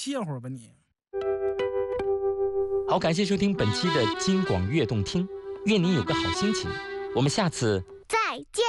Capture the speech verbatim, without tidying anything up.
歇会儿吧你。 好，感谢收听本期的金广悦动听，愿您有个好心情，我们下次再见。